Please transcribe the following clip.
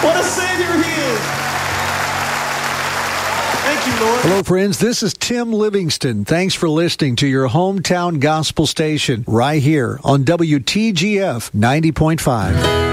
What a Savior He is. Thank you, Lord. Hello, friends. This is Tim Livingston. Thanks for listening to your hometown gospel station right here on WTGF 90.5.